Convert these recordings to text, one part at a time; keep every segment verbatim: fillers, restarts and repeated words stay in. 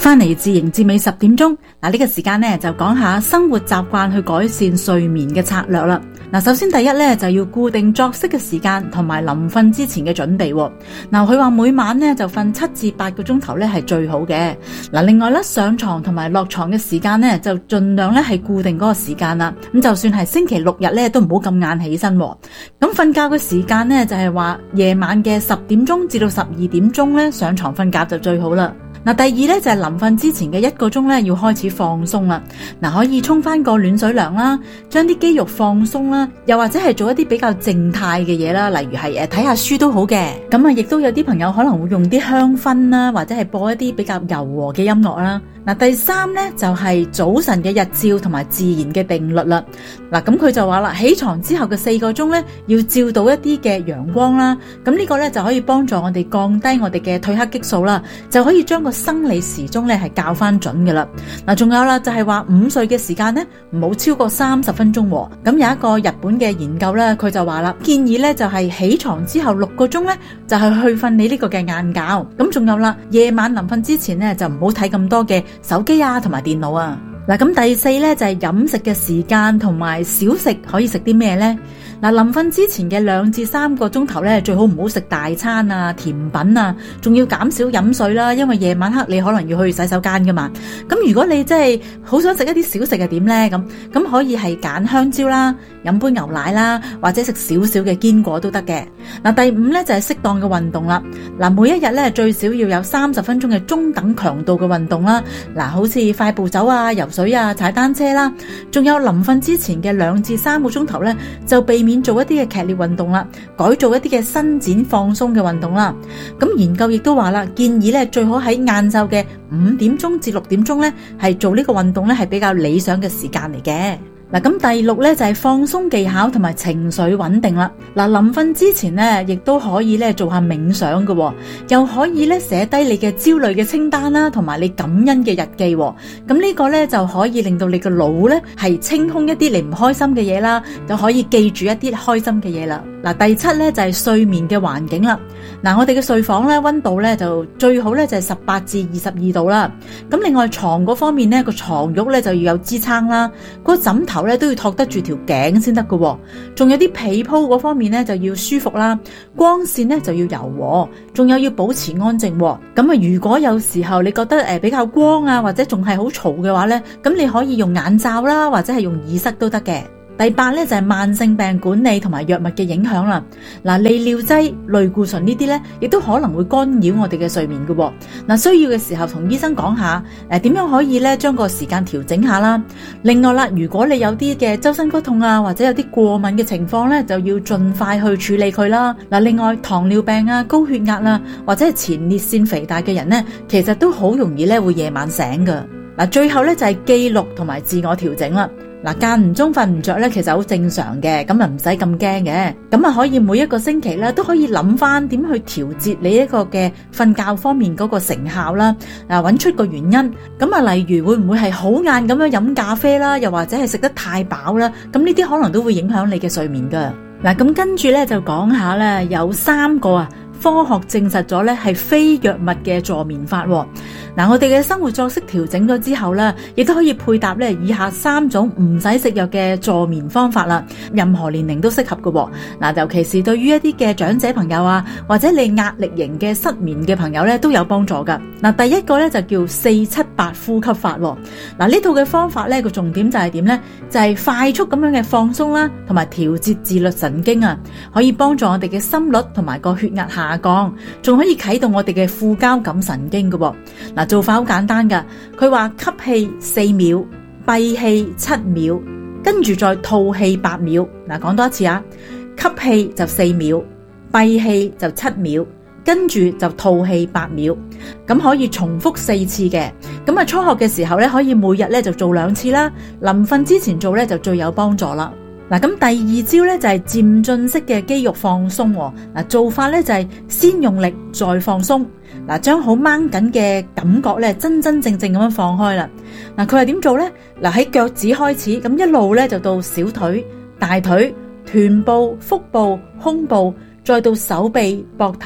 翻嚟自營至美十點鐘，嗱呢個時間咧就講下生活習慣去改善睡眠嘅策略啦。嗱，首先第一咧就要固定作息嘅時間同埋臨瞓之前嘅準備。嗱，佢話每晚咧就瞓七至八個鐘頭咧係最好嘅。嗱，另外咧上床同埋落床嘅時間咧就盡量咧係固定嗰個時間啦。咁就算係星期六日咧都唔好咁晏起身。咁瞓覺嘅時間咧就係話夜晚嘅十點鐘至到十二點鐘咧上床瞓覺就最好啦。嗱，第二咧就係臨瞓之前嘅一個鐘咧要開始放鬆啦。嗱，可以沖翻個暖水涼啦，將啲肌肉放鬆啦，又或者係做一啲比較靜態嘅嘢啦，例如係誒睇下書都好嘅。咁啊，亦都有啲朋友可能會用啲香薰啦，或者係播一啲比較柔和嘅音樂啦。嗱，第三咧就係早晨嘅日照同埋自然嘅定律啦。嗱，咁佢就話啦，起床之後嘅四個鐘咧要照到一啲嘅陽光啦。咁呢個咧就可以幫助我哋降低我哋嘅褪黑激素啦，就可以將個生理時鐘咧係校翻準嘅啦。嗱，仲有啦，就係話午睡嘅時間咧唔好超過三十分鐘。咁有一個日本嘅研究咧，佢就話啦，建議咧就係起床之後六個鐘咧就係去瞓你呢個嘅晏覺。咁仲有啦，夜晚臨瞓之前咧就唔好睇咁多嘅手機啊同埋電腦啊。嗱，咁第四咧就係飲食嘅時間同埋小食可以食啲咩咧？嗱，臨瞓之前嘅兩至三個鐘頭咧，最好唔好食大餐啊、甜品啊，仲要減少飲水啦，因為夜晚黑你可能要去洗手間噶嘛。咁如果你真係好想食一啲小食係點咧？咁咁可以係揀香蕉啦，飲杯牛奶啦，或者食少少嘅堅果都得嘅。嗱，第五咧就係適當嘅運動啦。嗱，每一日咧最少要有三十分鐘嘅中等強度嘅運動啦。嗱，好似快步走啊、游水啊、踩單車啦，仲有臨瞓之前嘅兩至三個鐘頭咧，就避免做一啲嘅劇烈運動啦，改做一啲嘅伸展放鬆嘅運動啦。咁研究亦都話啦，建議咧最好喺晏晝嘅五點鐘至六點鐘咧，係做呢個運動咧係比較理想嘅時間嚟嘅。嗱，咁第六咧就係放鬆技巧同埋情緒穩定啦。嗱，臨瞓之前咧，亦都可以咧做下冥想嘅，又可以咧寫低你嘅焦慮嘅清單啦，同埋你感恩嘅日記。咁呢個咧就可以令到你嘅腦咧係清空一啲你唔開心嘅嘢啦，就可以記住一啲開心嘅嘢啦。嗱，第七咧就係睡眠嘅環境啦。嗱，我哋嘅睡房咧溫度咧就最好咧就係十八至二十二度啦。咁另外床嗰方面咧，個床褥咧就要有支撐啦，個枕頭咧都要托得住條頸先得㗎。仲有啲被鋪嗰方面咧就要舒服啦，光線咧就要柔和，仲有要保持安靜。咁啊，如果有時候你覺得誒比較光啊，或者仲係好嘈嘅話咧，咁你可以用眼罩啦，或者係用耳塞都得嘅。第八咧就係慢性病管理同埋藥物嘅影響啦。嗱，利尿劑、類固醇呢啲咧，亦都可能會干擾我哋嘅睡眠嘅。嗱，需要嘅時候同醫生講下，誒點樣可以咧將個時間調整下啦。另外啦，如果你有啲嘅周身骨痛啊，或者有啲過敏嘅情況咧，就要盡快去處理佢啦。嗱，另外糖尿病啊、高血壓啊，或者係前列腺肥大嘅人咧，其實都好容易咧會夜晚醒噶。嗱，最後咧就係記錄同埋自我調整啦。嗱，間唔中瞓唔着咧，其實好正常嘅，咁啊唔使咁驚嘅，咁啊可以每一個星期咧都可以諗翻點去調節你一個嘅瞓覺方面嗰個成效啦，啊揾出個原因，咁啊例如會唔會係好晏咁樣飲咖啡啦，又或者係食得太飽啦，咁呢啲可能都會影響你嘅睡眠噶。嗱，咁跟住咧就講下咧，有三個啊科學證實咗咧係非藥物嘅助眠法。嗱，我哋嘅生活作息調整咗之後咧，亦都可以配搭咧以下三種唔使食藥嘅助眠方法啦。任何年齡都適合嘅。嗱，尤其是對於一啲嘅長者朋友啊，或者你壓力型嘅失眠嘅朋友咧，都有幫助噶。嗱，第一個咧就叫四七八呼吸法。嗱，呢套嘅方法咧個重點就係點咧？就係快速咁樣嘅放鬆啦，同埋調節自律神經啊，可以幫助我哋嘅心率同埋個血壓下降，仲可以啟動我哋嘅副交感神經嘅。嗱，做法好簡單噶，佢話吸氣四秒，閉氣七秒，跟住再吐氣八秒。嗱，講多一次啊，吸氣就四秒，閉氣就七秒，跟住就吐氣八秒。咁可以重複四次嘅。咁啊，初學嘅時候咧，可以每日咧就做兩次啦。臨瞓之前做咧就最有幫助啦。嗱，咁第二招咧就係漸進式嘅肌肉放鬆。嗱，做法咧就係先用力再放鬆。嗱，將好掹緊嘅感覺咧，真真正正咁樣放開啦。嗱，佢係點做咧？嗱，喺腳趾開始，咁一路咧就到小腿、大腿、臀部、腹部、胸部，再到手臂、膊頭、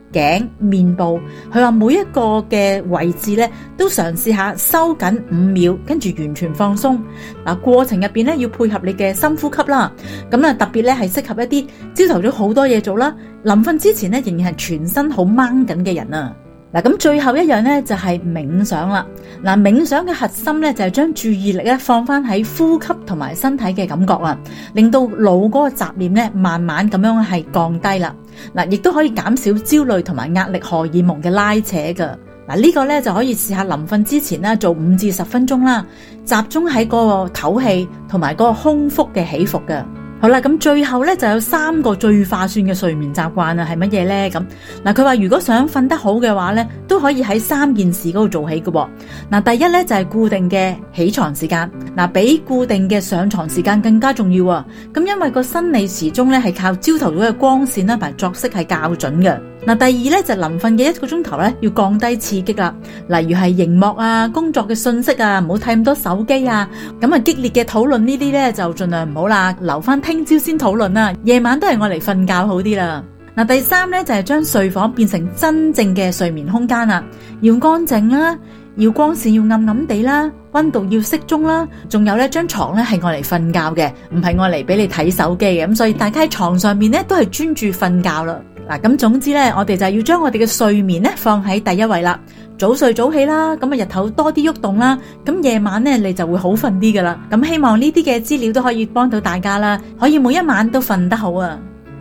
頸、面部，佢話每一個嘅位置咧都嘗試下收緊五秒，跟住完全放鬆。嗱，過程入邊咧要配合你嘅深呼吸啦。咁啊特別咧係適合一啲朝頭早好多嘢做啦，臨瞓之前咧仍然係全身好掹緊嘅人啊。嗱，咁最後一樣咧就係冥想啦。嗱，冥想嘅核心咧就係將注意力咧放翻喺呼吸同埋身體嘅感覺啊，令到腦嗰個雜念咧慢慢咁樣係降低啦。嗱，亦都可以減少焦慮同埋壓力荷爾蒙嘅拉扯噶。嗱，呢個咧就可以試下臨瞓之前啦，做五至十分鐘啦，集中喺嗰個唞氣同埋嗰個胸腹嘅起伏嘅。好啦，咁最後咧就有三個最划算嘅睡眠習慣啊，係乜嘢咧？咁嗱，佢話如果想瞓得好嘅話咧，都可以喺三件事嗰度做起嘅。嗱，第一咧就係固定嘅起床時間，嗱，比固定嘅上床時間更加重要啊。咁因為個生理時鐘咧係靠朝頭早嘅光線啦，同埋作息係校準嘅。嗱，第二咧就臨瞓嘅一個鐘頭咧要降低刺激啦，例如係熒幕啊、工作嘅信息啊，唔好睇咁多手機啊，咁啊激烈嘅討論呢啲咧就盡量唔好啦，留翻聽朝先討論啦，夜晚都係我嚟瞓覺好啲啦。嗱，第三咧就係將睡房變成真正嘅睡眠空間啦，要乾淨啦，要光線要暗暗地啦，溫度要適中啦，仲有咧張床咧係我嚟瞓覺嘅，唔係我嚟俾你睇手機嘅，咁所以大家喺床上面咧都係專注瞓覺啦。嗱，咁總之咧，我哋就係要將我哋嘅睡眠咧放喺第一位啦，早睡早起啦，咁啊日頭多啲喐動啦，咁夜晚咧你就會好瞓啲噶啦。咁希望呢啲嘅資料都可以幫到大家啦，可以每一晚都瞓得好啊！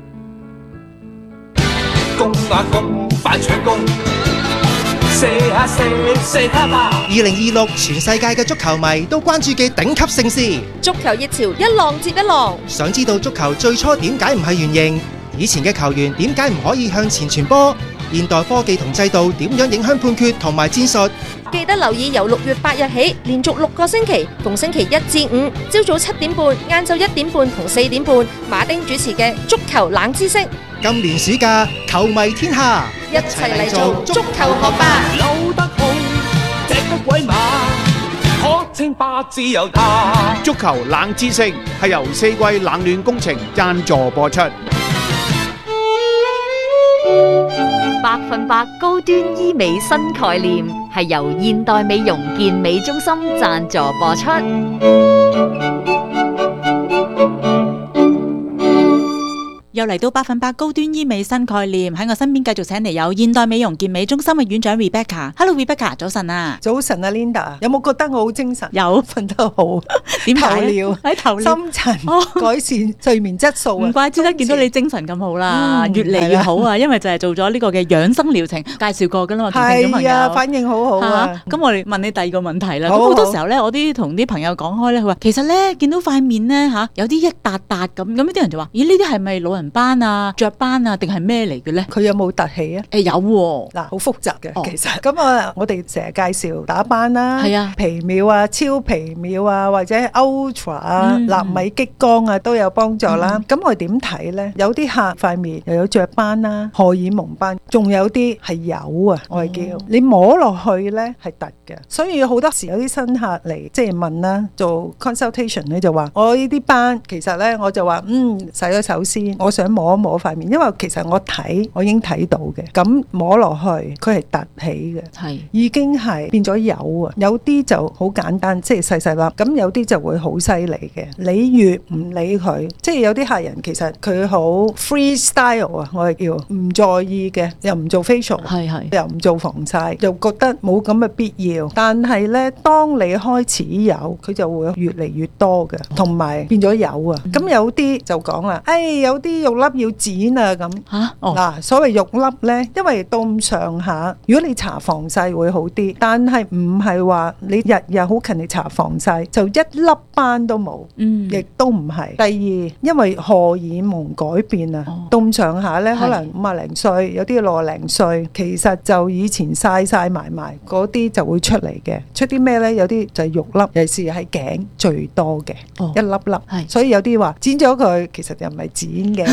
公啊公，快搶攻！射下射，射下吧！ 二零二六全世界嘅足球迷都關注嘅頂級盛事， 足球熱潮一浪接一浪。 想知道足球最初點解唔係圓形？以前嘅球員點解唔可以向前傳波？現代科技同制度點樣影響判決同埋戰術？ 記得留意由六月八日起，連續六個星期，逢星期一至五，朝早七點半、晏晝一點半同四點半，馬丁主持嘅足球冷知識。 今年暑假，球迷天下， 一齊嚟做足球學霸。 扭得好，踢得鬼馬，可稱霸自由他。 足球冷知識係由四季冷暖工程贊助播出。 百分百高端醫美新概念係由現代美容健美中心贊助播出。 又嚟到百分百高端醫美新概念，喺我身邊繼續請嚟有現代美容健美中心嘅院長 Rebecca。Hello Rebecca， 早晨啊！ 早晨啊 Linda， 有冇覺得我好精神？ 有， 瞓得好， 點解？ 頭療喺頭深層、哦、改善睡眠質素啊！ 唔怪之得見到你精神咁好啦，嗯、越嚟越好啊！因為就係做咗呢個嘅養生療程，介紹過噶啦嘛，同聽眾朋友。係啊， 反應好好啊！咁、 啊、我哋問你第二個問題啦。咁好多時候咧，我啲同啲朋友講開咧，佢話其實咧見到塊面咧吓有啲一笪笪咁，咁啲人就話：咦，呢啲係咪老人斑啊？斑啊，定係咩嚟嘅咧？佢有冇凸起啊？誒，有喎。嗱，好複雜嘅，其實咁啊，我哋成日介紹打斑啦，係啊，皮秒啊、超皮秒啊，或者 Ultra 啊、納米激光啊，都有幫助啦。咁我哋點睇咧？有啲客塊面又有雀斑啦、荷爾蒙斑，仲有啲係油啊，我哋叫你摸落去咧係凸嘅。所以好多時有啲新客嚟即係問啦，做 consultation 咧就話：我呢啲斑其實咧，我就話嗯洗咗手先，我想摸一摸塊面，因為其實我睇我已經睇到嘅，咁摸落去佢係凸起嘅，係已經係變咗油啊！有啲就好簡單，即係細細粒，咁有啲就會好犀利嘅。你越唔理佢，即係有啲客人其實佢好 freestyle 啊，我哋叫唔在意嘅，又唔做 facial， 係係又唔做防曬，又覺得冇咁嘅必要。但係咧，當你開始有，佢就會越嚟越多嘅，同埋變咗油啊！咁、嗯、有啲就講啦，誒、哎、有啲肉粒要剪啊咁嚇，嗱所謂肉粒咧，因為到咁上下，如果你搽防曬會好啲，但係唔係話你日日好勤力搽防曬就一粒斑都冇，嗯，亦都唔係。第二，因為荷爾蒙改變啊，哦、到咁上下咧，可能五啊零歲，有啲六啊零歲，其實就以前曬曬埋埋嗰啲就會出嚟嘅，出啲咩咧？有啲就係肉粒，尤其是喺頸最多嘅、哦、一粒粒，所以有啲話剪咗佢，其實又唔係剪嘅。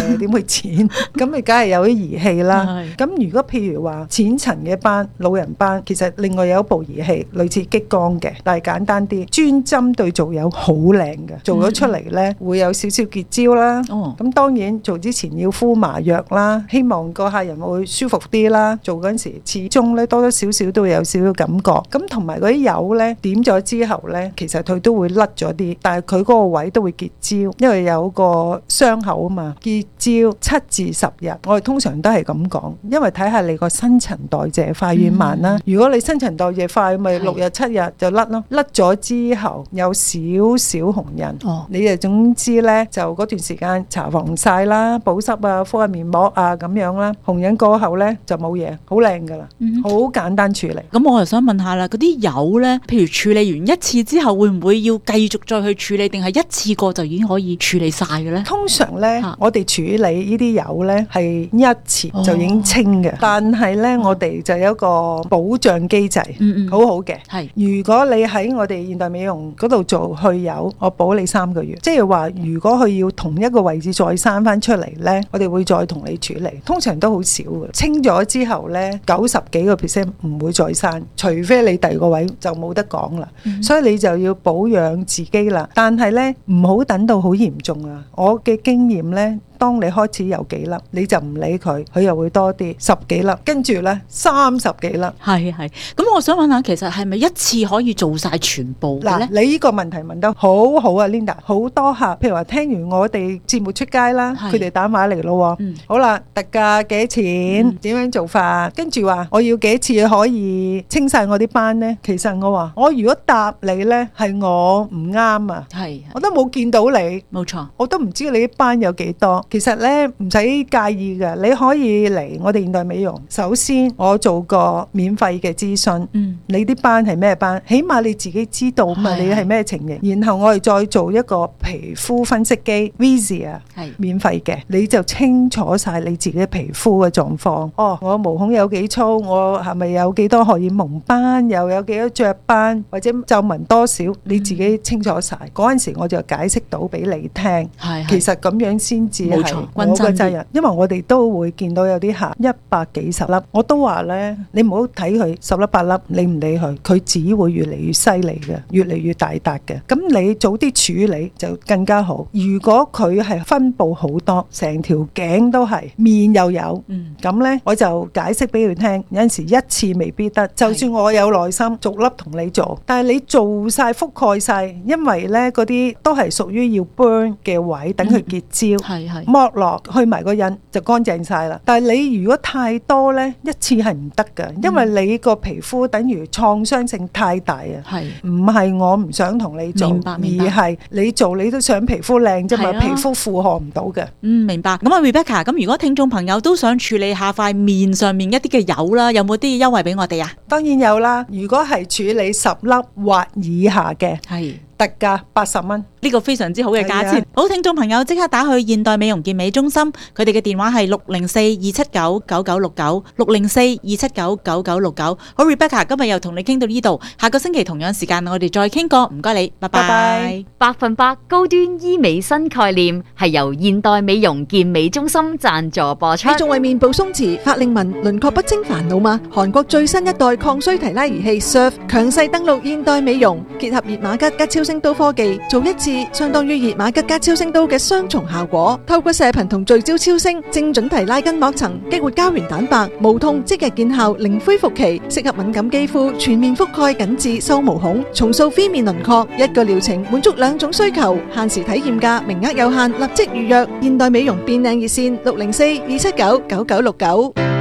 嘅，點會剪？咁你梗係有啲儀器啦。 係咁如果譬如話淺層嘅班、老人班，其實另外有一部儀器類似激光嘅，但係簡單啲，專針對做友好靚嘅，做咗出嚟呢會有少少結焦啦。 哦， 咁當然做之前要敷麻藥啦，希望個客人會舒服啲啦。做嗰陣時始終咧多多少少都會有少少感覺。咁同埋嗰啲油咧點咗之後咧，其實佢都會甩咗啲，但係佢嗰個位都會結焦，因為有個傷口啊嘛。結焦七至十日，我哋通常都係咁講，因為睇下你個新陳代謝快與慢啦。如果你新陳代謝快，咪六日七日就甩咯。甩咗之後有少少紅印， 哦， 你就總之咧就嗰段時間搽防曬啦、保濕啊、敷下面膜啊咁樣啦。紅印過後咧就冇嘢，好靚噶啦，好簡單處理。 咁我又想問下啦，嗰啲油咧，譬如處理完一次之後，會唔會要繼續再去處理，定係一次過就已經可以處理晒嘅咧？ 通常咧， 啊我哋處理呢啲油咧係一次就已經清嘅，但係咧我哋就有一個保障機制， 嗯嗯， 好好嘅。 係如果你喺我哋現代美容嗰度做去油，我保你三個月。即係話，如果佢要同一個位置再生翻出嚟呢，我哋會再同你處理。通常都好少嘅，清咗之後呢，九十幾個 percent 唔會再生，除非你第二個位就冇得講啦。 嗯所以你就要保養自己啦。但係呢，唔好等到好嚴重啊！我嘅經驗呢。當你開始有幾粒，你就唔理佢，佢又會多啲十幾粒，跟住呢，三十幾粒。 係係，咁我想問下，其實係咪一次可以做晒全部嘅嗱， 咧？ 你呢個問題問得好好啊 ，Linda，好多客，譬如話聽完我哋節目出街啦， 係佢哋打電話嚟咯。 嗯好啦，特價幾多錢？ 嗯點樣做法？跟住話我要幾次可以清晒我啲斑呢？其實我話我如果答你呢，係我唔啱啊， 係我都冇見到你。 冇錯， 我都唔知你啲斑有幾多，其實咧唔使介意嘅，你可以嚟我哋現代美容。首先我做個免費嘅諮詢， 嗯， 你啲斑係咩斑，起碼你自己知道嘛， 係你係咩情形。然後我哋再做一個皮膚分析機 Visia， 係免費嘅，你就清楚晒你自己嘅皮膚嘅狀況。哦，我毛孔有幾粗，我係咪有幾多荷爾蒙斑，又有幾多雀斑，或者皺紋多少，你自己清楚晒。嗰陣時我就解釋到俾你聽。 係其實咁樣先至係冇錯我均真啲嘅責任，因為我哋都會見到有啲客一百幾十粒，我都話咧，你唔好睇佢十粒八粒，理唔理佢，佢只會越嚟越犀利嘅，越嚟越大笪嘅。咁你早啲處理就更加好。如果佢係分佈好多，成條頸都係，面又有， 嗯咁咧我就解釋俾佢聽。有陣時一次未必得，就算我有耐心逐粒同你做，但係你做晒覆蓋晒，因為咧嗰啲都係屬於要 burn 嘅位，等佢結焦。 係係剝落去埋個印就乾淨晒啦。但係你如果太多呢，一次係唔得㗎，因為你個皮膚等於創傷性太大啊。 係唔係我唔想同你做， 明白明白而係你做你都想皮膚靚啫嘛， 係啊皮膚負荷唔到嘅。 嗯，明白。咁啊，Rebecca，咁如果聽眾朋友都想處理下塊面上面一啲嘅油啦，有冇啲優惠俾我哋啊？ 當然有啦，如果係處理十粒或以下嘅， 係特價八十蚊。 呢個非常之好嘅價錢係啊。 好，聽眾朋友即刻打去現代美容健美中心，佢哋嘅電話係六零四二七九九九六九六零四二七九九九六九。好，Rebecca，今日又同你傾到呢度，下個星期同樣時間我哋再傾過，唔該你，拜拜。 拜拜百分百高端醫美新概念係由現代美容健美中心贊助播出你。仲為面部鬆弛、法令紋、輪廓不清煩惱嗎？韓國最新一代抗衰提拉儀器 Surf 強勢登陸現代美容，結合熱瑪吉加超聲刀科技，做一次相當於熱瑪吉加超聲刀嘅雙重效果。透過射頻同聚焦超聲，精準提拉筋膜層，激活膠原蛋白，無痛即日見效，零恢復期，適合敏感肌膚，全面覆蓋緊致收毛孔，重塑非面輪廓。一個療程滿足兩種需求，限時體驗價，名額有限，立即預約。現代美容變靚熱線六零四二七九九九六九。